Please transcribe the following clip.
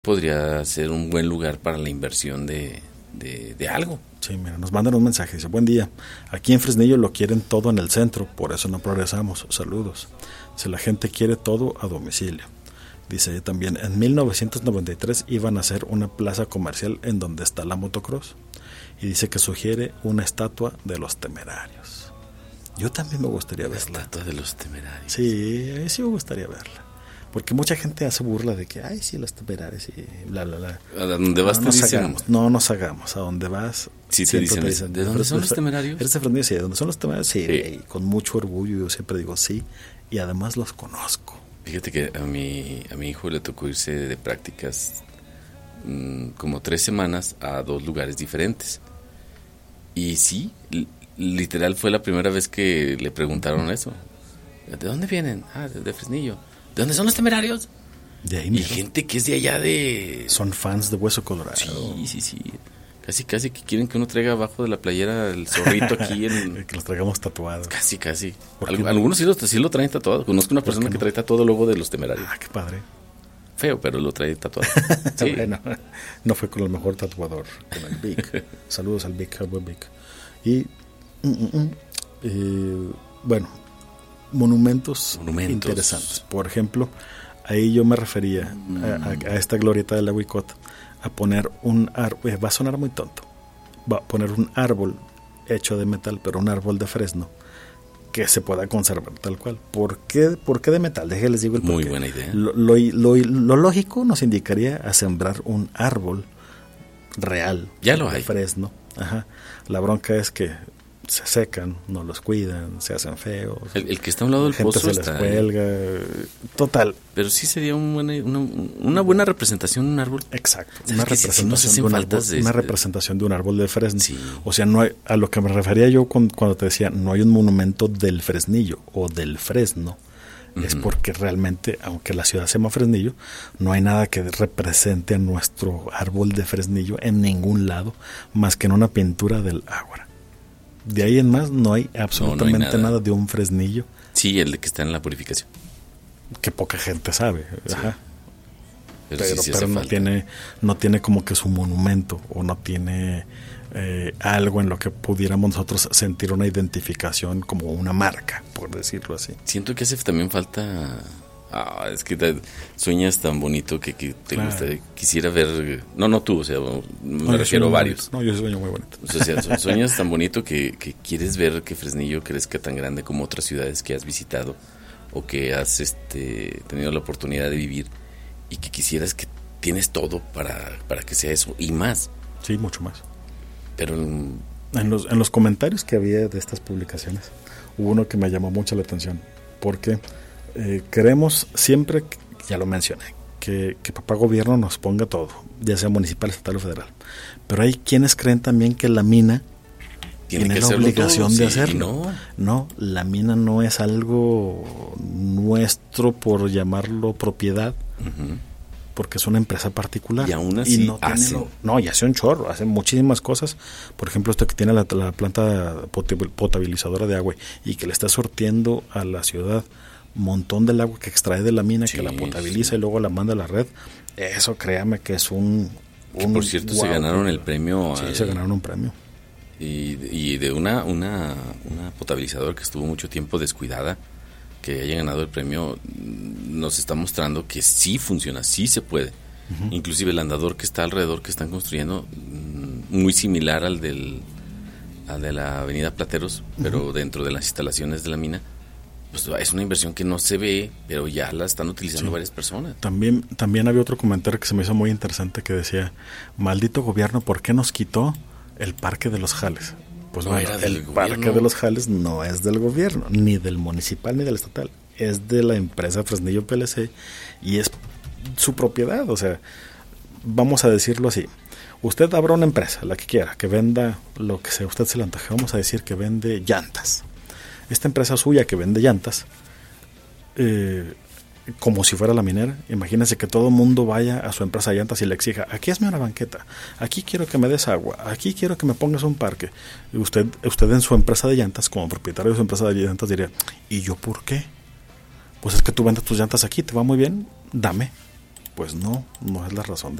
podría ser un buen lugar para la inversión de algo. Sí, mira, nos mandan un mensaje, dice: buen día, aquí en Fresnillo lo quieren todo en el centro, por eso no progresamos, saludos. Si la gente quiere todo a domicilio. Dice también, en 1993 iban a hacer una plaza comercial en donde está la motocross, y dice que sugiere una estatua de los Temerarios. Yo también me gustaría verla. La estatua de los Temerarios. Sí, sí me gustaría verla. Porque mucha gente hace burla de que, ay, sí, los Temerarios y bla, bla, bla. ¿A dónde vas? No nos hagamos. A dónde vas. Sí, te dicen, ¿de dónde son los Temerarios? ¿Eres de Fresnillo? Sí, ¿de dónde son los Temerarios? Sí, sí. Y con mucho orgullo yo siempre digo sí. Y además los conozco. Fíjate que a mi hijo le tocó irse de prácticas como 3 semanas a 2 lugares diferentes. Y sí, literal fue la primera vez que le preguntaron eso. ¿De dónde vienen? Ah, de Fresnillo. ¿De dónde son los Temerarios? De ahí, y gente que es de allá de... Son fans de Hueso Colorado. Sí. Casi que quieren que uno traiga abajo de la playera el zorrito aquí. Que los traigamos tatuados. Casi. Algunos sí lo traen tatuado. Conozco una persona que trae tatuado luego de los Temerarios. Ah, qué padre. Feo, pero lo trae tatuado. Sí. Bueno, no fue con el mejor tatuador, con el Vic. Saludos al Vic, al buen Vic. Y, bueno, monumentos interesantes. Por ejemplo, ahí yo me refería a esta glorieta de la Huicot, a poner un árbol. Va a sonar muy tonto. Va a poner un árbol hecho de metal, pero un árbol de fresno que se pueda conservar tal cual. ¿Por qué de metal? Déjenles digo el porqué. Muy buena idea. Lo lógico nos indicaría a sembrar un árbol real. Ya lo de hay. Fresno. Ajá. La bronca es que se secan, no los cuidan, se hacen feos. El que está a un lado del pozo se les cuelga. Total. Pero sí sería una buena representación de un árbol. Exacto. Una representación de un árbol de Fresno. Sí. O sea, no hay, a lo que me refería yo cuando te decía, no hay un monumento del Fresnillo o del Fresno. Es porque realmente, aunque la ciudad se llama Fresnillo, no hay nada que represente a nuestro árbol de Fresnillo en ningún lado, más que en una pintura del Ágora. De ahí en más no hay absolutamente nada de un Fresnillo. Sí, el que está en la Purificación. Que poca gente sabe. Sí. Ajá. Pero no tiene como que su monumento, o no tiene algo en lo que pudiéramos nosotros sentir una identificación como una marca, por decirlo así. Siento que hace también falta... es que sueñas tan bonito que te gusta, quisiera ver... No tú, o sea, me refiero a varios. No, yo sueño muy bonito. O sea, sueñas tan bonito que quieres ver que Fresnillo crezca tan grande como otras ciudades que has visitado o que has tenido la oportunidad de vivir, y que quisieras que tienes todo para que sea eso y más. Sí, mucho más. Pero en los comentarios que había de estas publicaciones hubo uno que me llamó mucho la atención, porque queremos siempre, ya lo mencioné, que papá gobierno nos ponga todo, ya sea municipal, estatal o federal, pero hay quienes creen también que la mina tiene la obligación de hacerlo. No, la mina no es algo nuestro, por llamarlo propiedad, porque es una empresa particular. Y aún así y hace un chorro, hace muchísimas cosas. Por ejemplo, esto que tiene la planta potabilizadora de agua y que le está sortiendo a la ciudad un montón del agua que extrae de la mina, que la potabiliza y luego la manda a la red. Eso, créame que es que por cierto, se ganaron el premio. Sí, se ganaron un premio. Y de una potabilizadora que estuvo mucho tiempo descuidada, que haya ganado el premio, nos está mostrando que sí funciona, sí se puede. Inclusive el andador que está alrededor, que están construyendo, muy similar al de la avenida Plateros, pero dentro de las instalaciones de la mina, pues es una inversión que no se ve, pero ya la están utilizando varias personas. También había otro comentario que se me hizo muy interesante, que decía: maldito gobierno, ¿por qué nos quitó el Parque de los Jales? Pues no, el Parque de los Jales no es del gobierno, ni del municipal ni del estatal, es de la empresa Fresnillo PLC y es su propiedad. O sea, vamos a decirlo así: usted abra una empresa, la que quiera, que venda lo que sea, usted se le antoje, vamos a decir que vende llantas. Esta empresa suya que vende llantas, como si fuera la minera, imagínense que todo el mundo vaya a su empresa de llantas y le exija: aquí hazme una banqueta, aquí quiero que me des agua, aquí quiero que me pongas un parque. Y usted en su empresa de llantas, como propietario de su empresa de llantas, diría: ¿y yo por qué? Pues es que tú vendes tus llantas aquí, te va muy bien, dame. Pues no, no es la razón